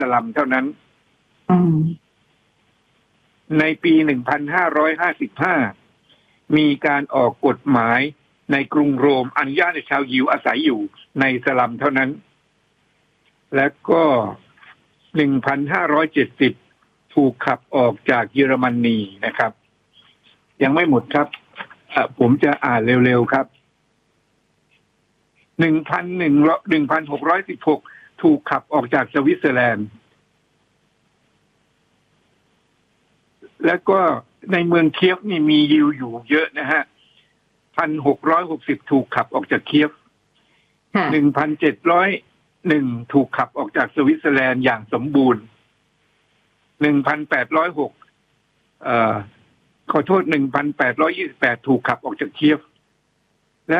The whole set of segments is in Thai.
สลัมเท่านั้นในปี 1555 มีการออกกฎหมายในกรุงโรมอนุญาตให้ชาวยิวอาศัยอยู่ในสลัมเท่านั้นและก็ 1570 ถูกขับออกจากเยอรมนีนะครับยังไม่หมดครับผมจะอ่านเร็วๆครับ 1616 ถูกขับออกจากสวิตเซอร์แลนด์แล้วก็ในเมืองเคียฟนี่มียิวอยู่เยอะนะฮะ 1660 ถูกขับออกจากเคียฟ 1701 ถูกขับออกจากสวิตเซอร์แลนด์อย่างสมบูรณ์ 1806 ขอโทษ 1828 ถูกขับออกจากเคียฟและ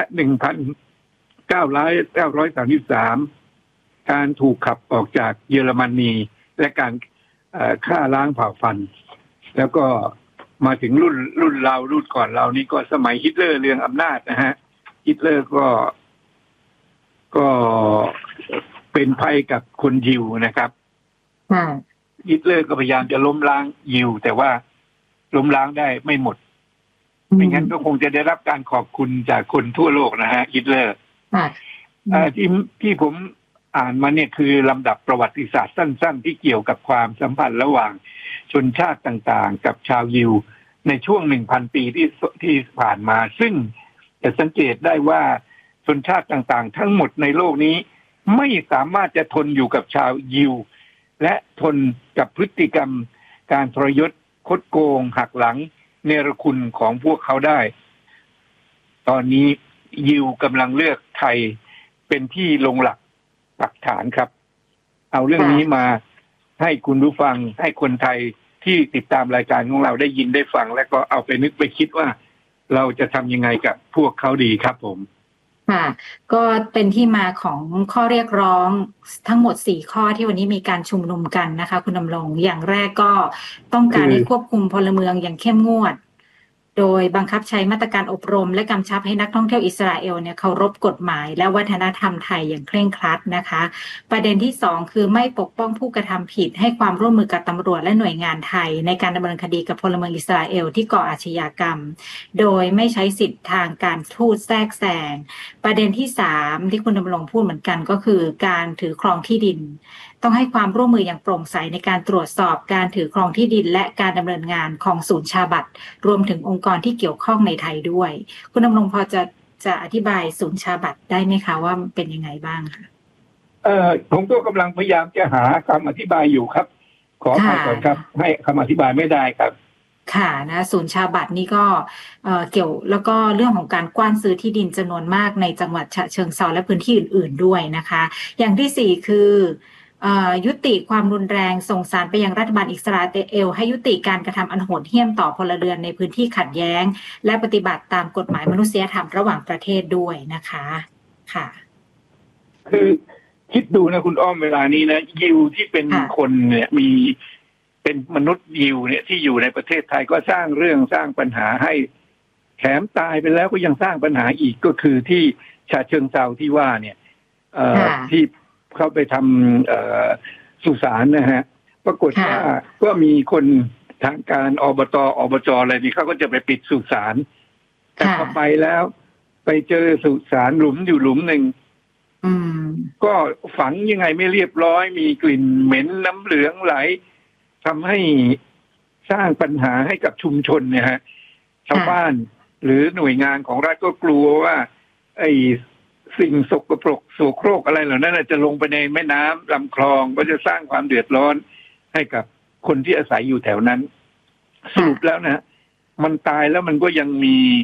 1933 การถูกขับออกจากเยอรมนีและการฆ่าล้างเผ่าพันธุ์แล้วก็มาถึงรุ่นเรารุ่นก่อนเรานี่ก็สมัยฮิตเลอร์เรืองอำนาจนะฮะฮิตเลอร์ก็เป็นภัยกับคนยิวนะครับฮิตเลอร์ก็พยายามจะล้มล้างยิวแต่ว่าล้มล้างได้ไม่หมดไม่งั้นก็คงจะได้รับการขอบคุณจากคนทั่วโลกนะฮะฮิตเลอร์ที่ผมอ่านมาเนี่ยคือลำดับประวัติศาสตร์สั้นๆที่เกี่ยวกับความสัมพันธ์ระหว่างชนชาติต่างๆกับชาวยิวในช่วง 1,000 ปีที่ผ่านมาซึ่งจะสังเกตได้ว่าชนชาติต่างๆทั้งหมดในโลกนี้ไม่สามารถจะทนอยู่กับชาวยิวและทนกับพฤติกรรมการทรยศคดโกงหักหลังเนรคุณของพวกเขาได้ตอนนี้ยิวกำลังเลือกไทยเป็นที่ลงหลักปักฐานครับเอาเรื่องนี้มาให้คุณผู้ฟังให้คนไทยที่ติดตามรายการของเราได้ยินได้ฟังและก็เอาไปนึกไปคิดว่าเราจะทำยังไงกับพวกเขาดีครับผมค่ะก็เป็นที่มาของข้อเรียกร้องทั้งหมด4ข้อที่วันนี้มีการชุมนุมกันนะคะคุณดำรงอย่างแรกก็ต้องการให้ควบคุมพลเมืองอย่างเข้มงวดโดยบังคับใช้มาตรการอบรมและกำชับให้นักท่องเที่ยวอิสราเอลเนี่ยเคารพกฎหมายและวัฒนธรรมไทยอย่างเคร่งครัดนะคะประเด็นที่2คือไม่ปกป้องผู้กระทำผิดให้ความร่วมมือกับตำรวจและหน่วยงานไทยในการดำเนินคดีกับพลเมืองอิสราเอลที่ก่ออาชญากรรมโดยไม่ใช้สิทธิทางการทูตแทรกแซงประเด็นที่3ที่คุณดำรงพูดเหมือนกันก็คือการถือครองที่ดินต้องให้ความร่วมมืออย่างโปร่งใสในการตรวจสอบการถือครองที่ดินและการดำเนินงานของศูนย์ชาบัตรรวมถึงองค์กรที่เกี่ยวข้องในไทยด้วยคุณดำรงพอจะอธิบายศูนย์ชาบัตรได้ไหมคะว่าเป็นยังไงบ้างคะผมก็กำลังพยายามจะหาคำอธิบายอยู่ครับขออภัยก่อนครับให้คำอธิบายไม่ได้ครับค่ะนะศูนย์ชาบัตรนี่ก็เกี่ยวแล้วก็เรื่องของการกว้านซื้อที่ดินจำนวนมากในจังหวัดฉะเชิงเทราและพื้นที่อื่นๆด้วยนะคะอย่างที่4คือยุติความรุนแรงส่งสารไปยังรัฐบาลอิสราเอลให้ยุติการกระทำอันโหดเหี้ยมต่อพลเรือนในพื้นที่ขัดแย้งและปฏิบัติตามกฎหมายมนุษยธรรมระหว่างประเทศด้วยนะคะค่ะคือคิดดูนะคุณอ้อมเวลานี้นะยิวที่เป็นคนเนี่ยมีเป็นมนุษย์ยิวเนี่ยที่อยู่ในประเทศไทยก็สร้างเรื่องสร้างปัญหาให้แถมตายไปแล้วก็ยังสร้างปัญหาอีกก็คือที่ฉะเชิงเทราที่ว่าเนี่ยที่เขาไปทำสุสานนะฮะปรากฏว่าก็มีคนทางการอบจอะไรนี่เขาก็จะไปปิดสุสานแต่พอไปแล้วไปเจอสุสานหลุมอยู่หลุมหนึ่งก็ฝังยังไงไม่เรียบร้อยมีกลิ่นเหม็นน้ำเหลืองไหลทำให้สร้างปัญหาให้กับชุมชนเนี่ยฮะชาวบ้านหรือหน่วยงานของรัฐก็กลัวว่าไอ้สิ่งสกปรกโสโครกอะไรเหล่านั้นจะลงไปในแม่น้ำลำคลองก็จะสร้างความเดือดร้อนให้กับคนที่อาศัยอยู่แถวนั้นสรุปแล้วนะมันตายแล้วมันก็ยัง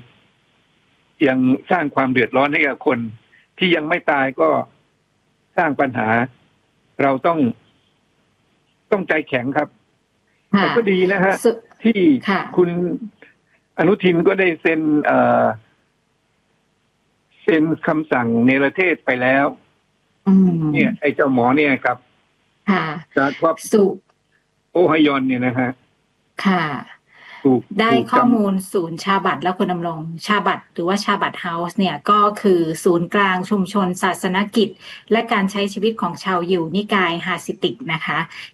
สร้างความเดือดร้อนให้กับคนที่ยังไม่ตายก็สร้างปัญหาเราต้องใจแข็งครับแต่ก็ดีนะฮะที่คุณอนุทินก็ได้เซ็นคำสั่งเนรเทศไปแล้วเนี่ยไอ้เจ้าหมอเนี่ยครับจากครอบโอไฮยอนเนี่ยนะฮะค่ะได้ข้อมูลศูนย์ชาบัตแล้วคุณดำรงชาบัตหรือว่าชาบัตเฮาส์เนี่ยก็คือศูนย์กลางชุมชนศาสนกิจและการใช้ชีวิตของชาวยิวนิกายฮาสิติกนะคะ